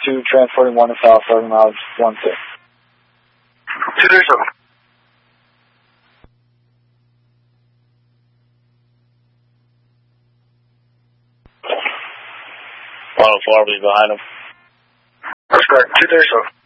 2, transporting 1 to south, 11 miles, 1-6. 237. I'll be behind him. That's correct. 237.